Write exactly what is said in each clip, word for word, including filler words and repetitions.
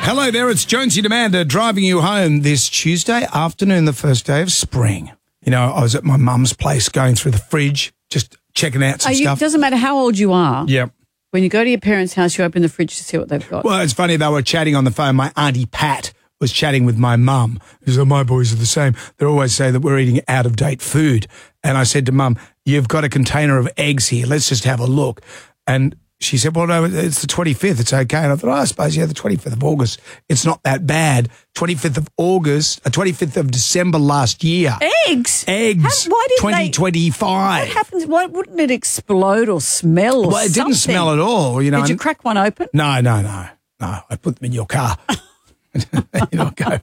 Hello there, it's Jonesy and Amanda driving you home this Tuesday afternoon, the first day of spring. You know, I was at my mum's place going through the fridge, just checking out some Are you, stuff. It doesn't matter how old you are. Yep. When you go to your parents' house, you open the fridge to see what they've got. Well, it's funny, they were chatting on the phone. My auntie Pat was chatting with my mum. She said, my boys are the same. They always say that we're eating out-of-date food. And I said to Mum, you've got a container of eggs here. Let's just have a look. And she said, well, no, it's the twenty-fifth. It's okay. And I thought, oh, I suppose, yeah, the twenty-fifth of August. It's not that bad. twenty-fifth of August, uh, twenty-fifth of December last year. Eggs? Eggs. How, why did twenty twenty-five. They, what happens? Why wouldn't it explode or smell or Well, it something? didn't smell at all. You know. Did you crack one open? No, no, no. No, I put them in your car. You know, go.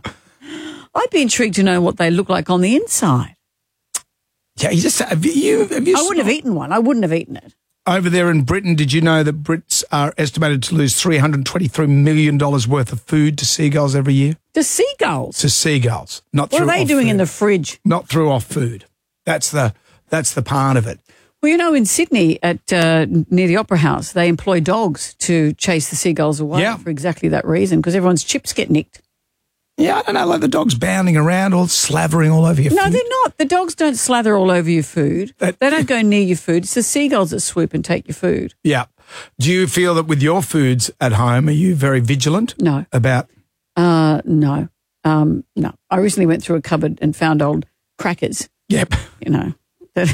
I'd be intrigued to know what they look like on the inside. Yeah, you just, have you, have you I wouldn't have eaten one. I wouldn't have eaten it. Over there in Britain, did you know that Brits are estimated to lose three hundred twenty-three million dollars worth of food to seagulls every year? To seagulls? To seagulls, not what through What are they off doing food. in the fridge? Not through off food. That's the that's the part of it. Well, you know, in Sydney, at uh, near the Opera House, they employ dogs to chase the seagulls away Yeah. for exactly that reason, because everyone's chips get nicked. Yeah, I don't know, like the dog's bounding around, all slavering all over your No, food. they're not. The dogs don't slather all over your food. That- they don't go near your food. It's the seagulls that swoop and take your food. Yeah. Do you feel that with your foods at home, are you very vigilant? No. About? Uh, no. Um, no. I recently went through a cupboard and found old crackers, Yep. you know. that-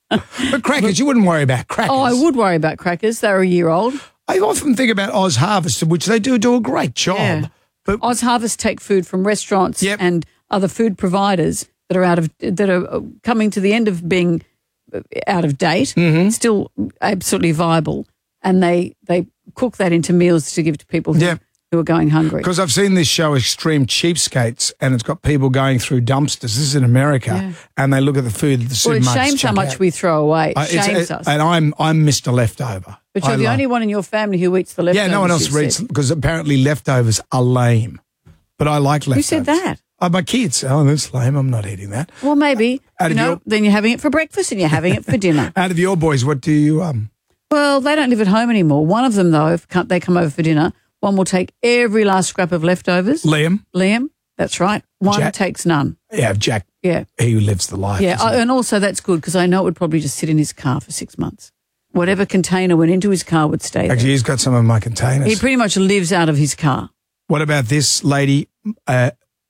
But crackers, you wouldn't worry about crackers. oh, I would worry about crackers. They're a year old. I often think about Oz Harvest, which they do do a great job. Yeah. But Oz Harvest take food from restaurants Yep. and other food providers that are out of that are coming to the end of being out of date, Mm-hmm. still absolutely viable, and they they cook that into meals to give to people who, Yep. who are going hungry. because I've seen this show, Extreme Cheapskates, and it's got people going through dumpsters. This is in America, Yeah. and they look at the food that the Well, it supermarkets shames how chuck much out. we throw away. It Uh, it's- shames it- us. And I'm I'm Mister Leftover. But you're I the like- only one in your family who eats the Yeah, leftovers. no one else you reads said. because apparently leftovers are lame. But I like leftovers. Who said that? Oh, my kids. Oh, that's lame. I'm not eating that. Well, maybe. Out You of know, your- then you're having it for breakfast and you're having it for dinner. Out of your boys, what do you um? Well, they don't live at home anymore. One of them, though, if can't- they come over for dinner, one will take every last scrap of leftovers. Liam? Liam, that's right. One Jack? takes none. Yeah, Jack. Yeah. He lives the life. Yeah, doesn't I, he? and also that's good because I know it would probably just sit in his car for six months. Whatever container went into his car would stay there. Actually, he's got some of my containers. He pretty much lives out of his car. What about this lady? Uh,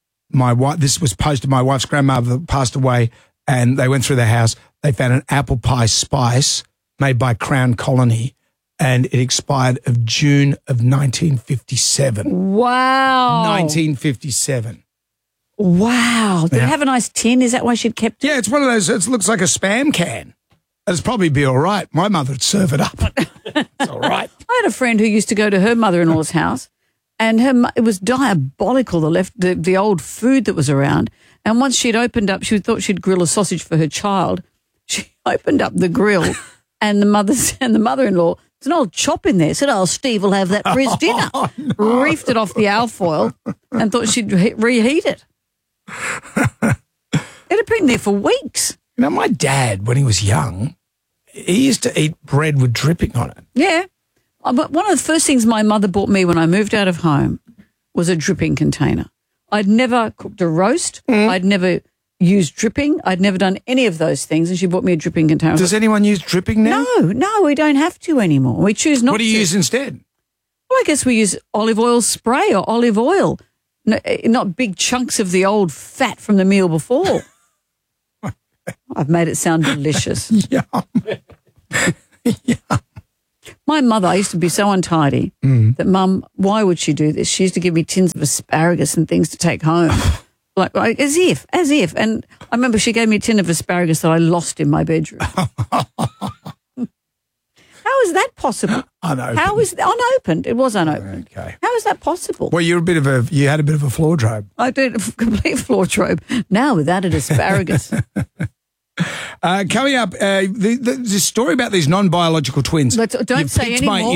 my wife. This was posted. My wife's grandmother passed away, and they went through the house. They found an apple pie spice made by Crown Colony, and it expired of June of nineteen fifty-seven. Wow. nineteen fifty-seven. Wow. Did Yeah. it have a nice tin? Is that why she'd kept it? Yeah, it's one of those. It looks like a spam can. It'd probably be all right. My mother would serve it up. It's all right. I had a friend who used to go to her mother-in-law's house, and her mo- it was diabolical, the left the, the old food that was around. And once she'd opened up, she thought she'd grill a sausage for her child. She opened up the grill, and the mother and the mother-in-law, there's an old chop in there. Said, "Oh, Steve will have that for his dinner." Oh, no. Reefed it off the alfoil and thought she'd he- reheat it. It had been there for weeks. You know, my dad, when he was young, he used to eat bread with dripping on it. Yeah. Uh, But one of the first things my mother bought me when I moved out of home was a dripping container. I'd never cooked a roast. I'd never used dripping. I'd never done any of those things. And she bought me a dripping container. Does anyone use dripping now? no, no, we don't have to anymore. We choose not What do you to. use instead? Well, I guess we use olive oil spray or olive oil, no, eh, not big chunks of the old fat from the meal before. I've made it sound delicious. Yeah. My mother, I used to be so untidy Mm. that Mum, why would she do this? She used to give me tins of asparagus and things to take home. like, like as if, as if. And I remember she gave me a tin of asparagus that I lost in my bedroom. How is that possible? Unopened. How is unopened? It was unopened. Okay. How is that possible? Well, you're a bit of a, you had a bit of a floor drobe. I did a complete floor trope. Now with added asparagus. Uh, coming up, uh, the, the, the story about these non-biological twins. Let's- don't You've say piqued any my more.